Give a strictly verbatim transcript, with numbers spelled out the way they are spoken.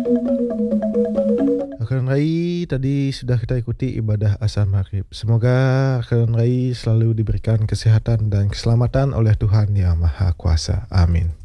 Rekan Rai, tadi sudah kita ikuti ibadah azan maghrib. Semoga rekan Rai selalu diberikan kesehatan dan keselamatan oleh Tuhan Yang Maha Kuasa. Amin.